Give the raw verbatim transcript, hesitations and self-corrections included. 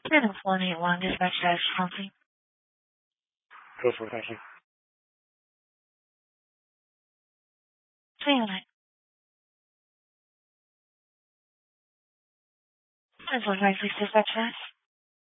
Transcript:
ten one eight one, dispatch dash something. Go for it, thank you. Stay on it. ten one nine six, dispatch dash.